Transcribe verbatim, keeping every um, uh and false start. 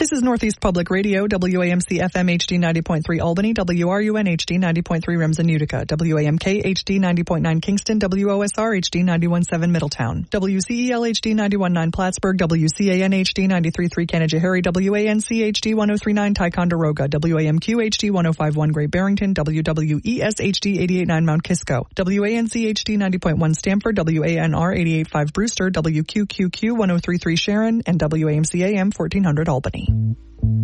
This is Northeast Public Radio, W A M C F M H D ninety point three Albany, W R U N H D ninety point three Remsen Utica, W A M K H D ninety point nine Kingston, W O S R H D ninety-one point seven Middletown, W C E L H D ninety-one point nine Plattsburgh, W C A N H D ninety-three point three Canajoharie, W A N C H D one oh three point nine Ticonderoga, W A M Q H D one oh five point one Great Barrington, W W E S H D eighty-eight point nine Mount Kisco, W A N C H D ninety point one Stamford, W A N R eighty-eight point five Brewster, W Q Q Q one oh three point three Sharon, and W A M C A M fourteen hundred Albany.